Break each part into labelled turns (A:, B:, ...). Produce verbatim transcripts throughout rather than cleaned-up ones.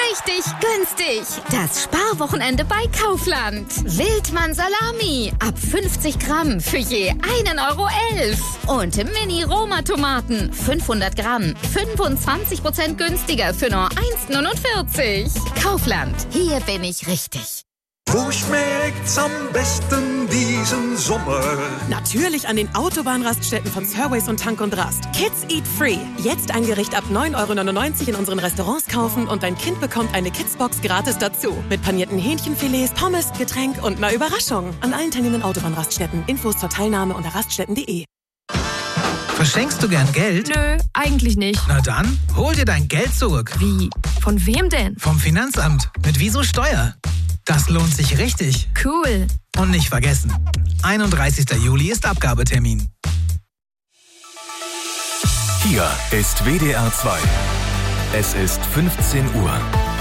A: richtig günstig. Das Sparwochenende bei Kaufland. Wildmann Salami ab fünfzig Gramm für je einen Euro elf. Und Mini-Roma-Tomaten fünfhundert Gramm, fünfundzwanzig Prozent günstiger für nur eins neunundvierzig. Kaufland, hier bin ich richtig.
B: Wo schmeckt's am besten diesen Sommer?
C: Natürlich an den Autobahnraststätten von Surways und Tank und Rast. Kids Eat Free. Jetzt ein Gericht ab neun Euro neunundneunzig in unseren Restaurants kaufen und dein Kind bekommt eine Kidsbox gratis dazu. Mit panierten Hähnchenfilets, Pommes, Getränk und einer Überraschung. An allen teilnehmenden Autobahnraststätten. Infos zur Teilnahme unter raststätten punkt de.
D: Verschenkst du gern Geld?
E: Nö, eigentlich nicht.
D: Na dann, hol dir dein Geld zurück.
E: Wie? Von wem denn?
D: Vom Finanzamt. Mit Wieso Steuer. Das lohnt sich richtig.
E: Cool.
D: Und nicht vergessen, einunddreißigster Juli ist Abgabetermin.
F: Hier ist W D R zwei. Es ist fünfzehn Uhr.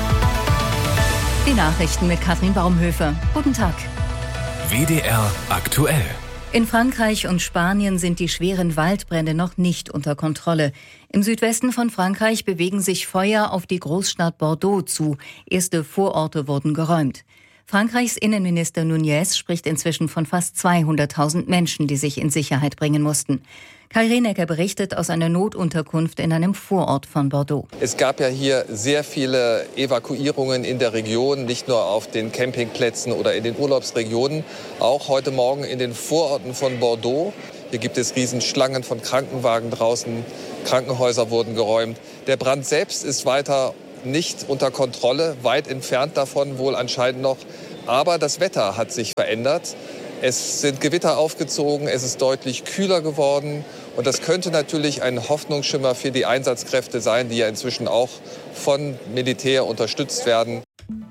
G: Die Nachrichten mit Katrin Baumhöfer. Guten Tag.
F: W D R aktuell.
G: In Frankreich und Spanien sind die schweren Waldbrände noch nicht unter Kontrolle. Im Südwesten von Frankreich bewegen sich Feuer auf die Großstadt Bordeaux zu. Erste Vororte wurden geräumt. Frankreichs Innenminister Nunez spricht inzwischen von fast zweihunderttausend Menschen, die sich in Sicherheit bringen mussten. Kai Rienecker berichtet aus einer Notunterkunft in einem Vorort von Bordeaux.
H: Es gab ja hier sehr viele Evakuierungen in der Region, nicht nur auf den Campingplätzen oder in den Urlaubsregionen, auch heute Morgen in den Vororten von Bordeaux. Hier gibt es Riesenschlangen von Krankenwagen draußen, Krankenhäuser wurden geräumt. Der Brand selbst ist weiter nicht unter Kontrolle, weit entfernt davon wohl anscheinend noch. Aber das Wetter hat sich verändert. Es sind Gewitter aufgezogen, es ist deutlich kühler geworden. Und das könnte natürlich ein Hoffnungsschimmer für die Einsatzkräfte sein, die ja inzwischen auch von Militär unterstützt werden.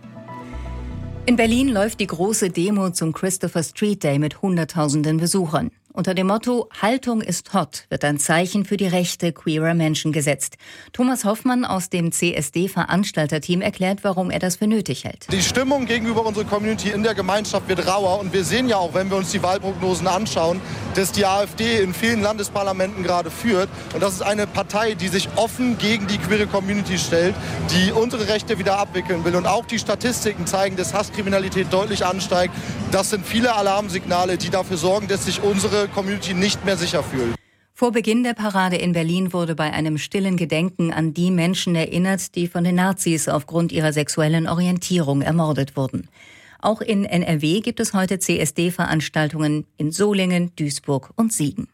G: In Berlin läuft die große Demo zum Christopher Street Day mit Hunderttausenden Besuchern. Unter dem Motto Haltung ist hot wird ein Zeichen für die Rechte queerer Menschen gesetzt. Thomas Hoffmann aus dem C S D-Veranstalterteam erklärt, warum er das für nötig hält.
I: Die Stimmung gegenüber unserer Community in der Gemeinschaft wird rauer. Und wir sehen ja auch, wenn wir uns die Wahlprognosen anschauen, dass die AfD in vielen Landesparlamenten gerade führt. Und das ist eine Partei, die sich offen gegen die queere Community stellt, die unsere Rechte wieder abwickeln will. Und auch die Statistiken zeigen, dass Hasskriminalität deutlich ansteigt. Das sind viele Alarmsignale, die dafür sorgen, dass sich unsere Community nicht mehr sicher fühlt.
G: Vor Beginn der Parade in Berlin wurde bei einem stillen Gedenken an die Menschen erinnert, die von den Nazis aufgrund ihrer sexuellen Orientierung ermordet wurden. Auch in N R W gibt es heute C S D-Veranstaltungen in Solingen, Duisburg und Siegen.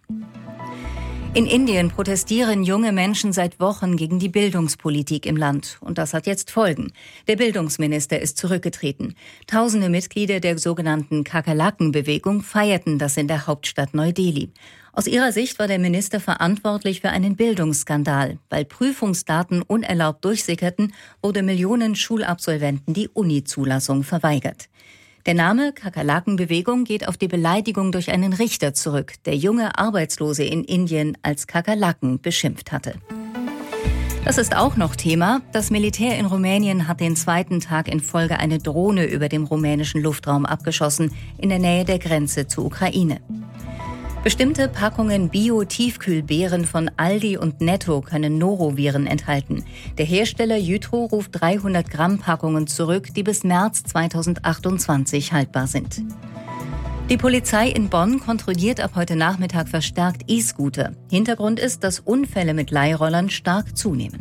G: In Indien protestieren junge Menschen seit Wochen gegen die Bildungspolitik im Land. Und das hat jetzt Folgen. Der Bildungsminister ist zurückgetreten. Tausende Mitglieder der sogenannten Kakerlaken-Bewegung feierten das in der Hauptstadt Neu-Delhi. Aus ihrer Sicht war der Minister verantwortlich für einen Bildungsskandal. Weil Prüfungsdaten unerlaubt durchsickerten, wurde Millionen Schulabsolventen die Uni-Zulassung verweigert. Der Name Kakerlaken-Bewegung geht auf die Beleidigung durch einen Richter zurück, der junge Arbeitslose in Indien als Kakerlaken beschimpft hatte. Das ist auch noch Thema. Das Militär in Rumänien hat den zweiten Tag in Folge eine Drohne über dem rumänischen Luftraum abgeschossen, in der Nähe der Grenze zur Ukraine. Bestimmte Packungen Bio-Tiefkühlbeeren von Aldi und Netto können Noroviren enthalten. Der Hersteller Jytro ruft dreihundert Gramm Packungen zurück, die bis März zweitausendachtundzwanzig haltbar sind. Die Polizei in Bonn kontrolliert ab heute Nachmittag verstärkt E-Scooter. Hintergrund ist, dass Unfälle mit Leihrollern stark zunehmen.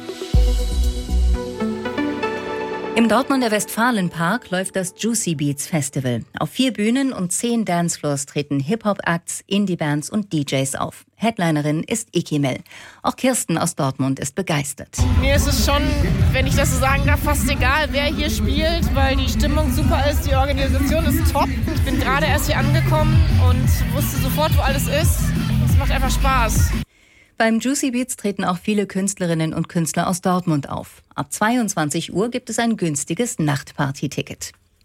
G: Im Dortmunder Westfalenpark läuft das Juicy Beats Festival. Auf vier Bühnen und zehn Dancefloors treten Hip-Hop-Acts, Indie-Bands und D Js auf. Headlinerin ist Ikimel. Auch Kirsten aus Dortmund ist begeistert.
J: Mir ist es schon, wenn ich das so sagen darf, fast egal, wer hier spielt, weil die Stimmung super ist, die Organisation ist top. Ich bin gerade erst hier angekommen und wusste sofort, wo alles ist. Es macht einfach Spaß.
G: Beim Juicy Beats treten auch viele Künstlerinnen und Künstler aus Dortmund auf. Ab zweiundzwanzig Uhr gibt es ein günstiges Nachtparty-Ticket.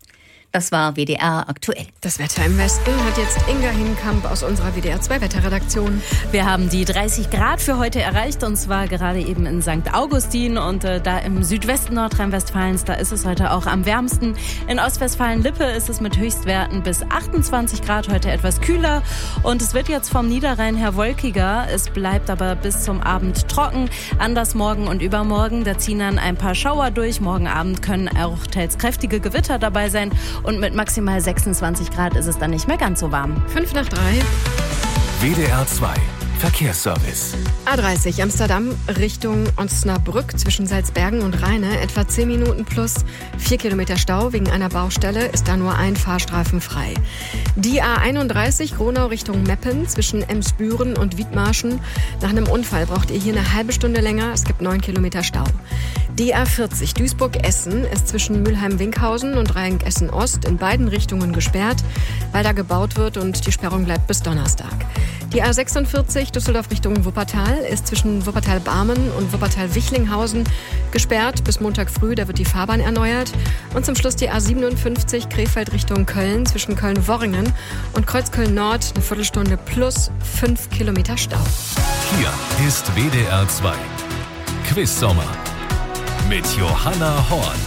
G: Das war W D R aktuell.
K: Das Wetter im Westen hat jetzt Inga Hinkamp aus unserer W D R zwei Wetterredaktion.
L: Wir haben die dreißig Grad für heute erreicht und zwar gerade eben in Sankt Augustin und äh, da im Südwesten Nordrhein-Westfalens, da ist es heute auch am wärmsten. In Ostwestfalen-Lippe ist es mit Höchstwerten bis achtundzwanzig Grad heute etwas kühler und es wird jetzt vom Niederrhein her wolkiger. Es bleibt aber bis zum Abend trocken. Anders morgen und übermorgen, da ziehen dann ein paar Schauer durch. Morgen Abend können auch teils kräftige Gewitter dabei sein. Und mit maximal sechsundzwanzig Grad ist es dann nicht mehr ganz so warm.
K: Fünf nach drei.
F: W D R zwei Verkehrsservice.
K: A dreißig Amsterdam Richtung Osnabrück zwischen Salzbergen und Rheine. Etwa zehn Minuten plus vier Kilometer Stau. Wegen einer Baustelle ist da nur ein Fahrstreifen frei. Die A einunddreißig Gronau Richtung Meppen zwischen Emsbüren und Wiedmarschen. Nach einem Unfall braucht ihr hier eine halbe Stunde länger. Es gibt neun Kilometer Stau. Die A vierzig Duisburg-Essen ist zwischen Mülheim-Winkhausen und Rhein-Essen-Ost in beiden Richtungen gesperrt, weil da gebaut wird und die Sperrung bleibt bis Donnerstag. Die A sechsundvierzig Düsseldorf Richtung Wuppertal ist zwischen Wuppertal-Barmen und Wuppertal-Wichlinghausen gesperrt bis Montag früh, da wird die Fahrbahn erneuert. Und zum Schluss die A siebenundfünfzig Krefeld Richtung Köln zwischen Köln-Worringen und Kreuzköln-Nord eine Viertelstunde plus fünf Kilometer Stau.
F: Hier ist W D R zwei Quiz-Sommer mit Johanna Horn.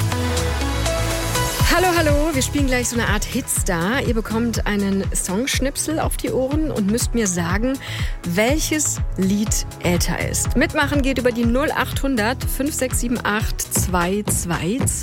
K: Hallo, hallo, wir spielen gleich so eine Art Hitstar. Ihr bekommt einen Songschnipsel auf die Ohren und müsst mir sagen, welches Lied älter ist. Mitmachen geht über die null achthundert fünf sechs sieben acht zwei zwei zwei.